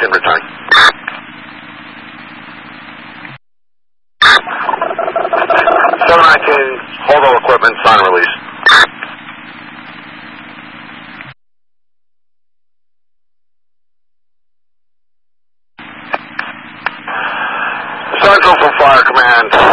in return. 719, hold all equipment, sign and release. Central from Fire Command.